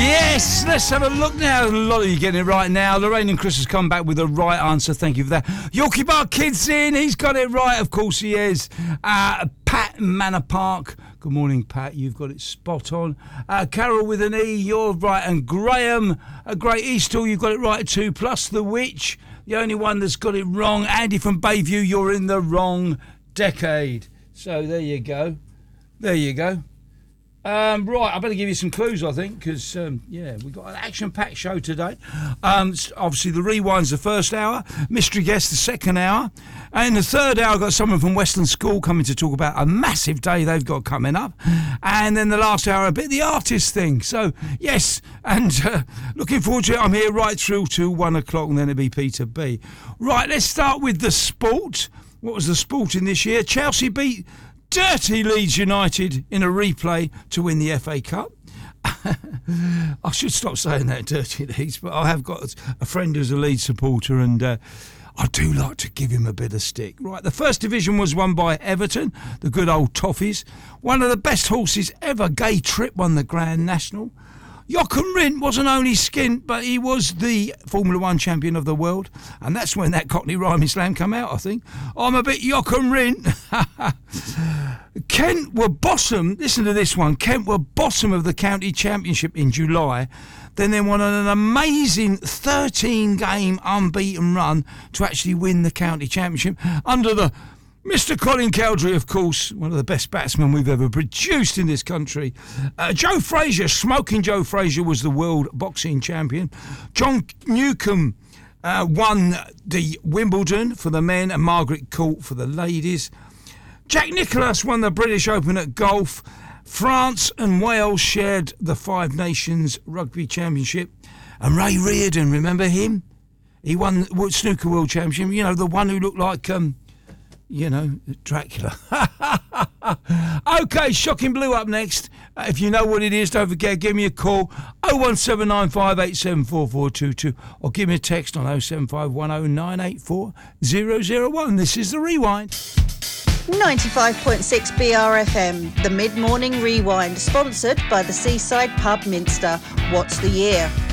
Yes, let's have a look now. A lot of you getting it right now. Lorraine and Chris has come back with the right answer. Thank you for that. Yorkie Bar Kid's in. He's got it right. Of course he is. Pat Manor Park. Good morning, Pat. You've got it spot on. Carol with an E. You're right. And Graham, Great Eastall, you've got it right too. Plus the Witch, the only one that's got it wrong. Andy from Bayview, you're in the wrong decade. So there you go. There you go. Right, I better give you some clues, I think, because, we've got an action-packed show today. Obviously, the Rewind's the first hour, Mystery Guest the second hour, and in the third hour, I've got someone from Westland School coming to talk about a massive day they've got coming up, and then the last hour, a bit of the artist thing. So, yes, and looking forward to it. I'm here right through to 1 o'clock, and then it'll be Peter B. Right, let's start with the sport. What was the sport in this year? Chelsea beat dirty Leeds United in a replay to win the FA Cup. I should stop saying that, dirty Leeds, but I have got a friend who's a Leeds supporter, and I do like to give him a bit of stick. Right, the first division was won by Everton, the good old Toffees. One of the best horses ever, Gay Trip, won the Grand National. Jochen Rindt wasn't only skint, but he was the Formula 1 champion of the world. And that's when that Cockney rhyming slam come out, I think. I'm a bit Jochen Rindt. Kent were bottom, listen to this one, Kent were bottom of the county championship in July. Then they won an amazing 13-game unbeaten run to actually win the county championship under the Mr. Colin Cowdrey, of course, one of the best batsmen we've ever produced in this country. Joe Frazier, Smoking Joe Frazier, was the world boxing champion. John Newcombe won the Wimbledon for the men and Margaret Court for the ladies. Jack Nicklaus won the British Open at golf. France and Wales shared the Five Nations Rugby Championship. And Ray Reardon, remember him? He won the Snooker World Championship. You know, the one who looked like... Dracula. OK, Shocking Blue up next. If you know what it is, don't forget, give me a call, 01795874422, or give me a text on 07510984001. This is The Rewind. 95.6 BRFM, the Mid-Morning Rewind, sponsored by the Seaside Pub Minster. What's the year?